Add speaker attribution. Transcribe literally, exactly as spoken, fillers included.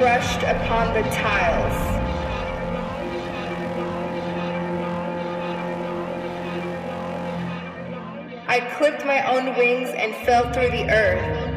Speaker 1: brushed upon the tiles. I clipped my own wings and fell through the earth.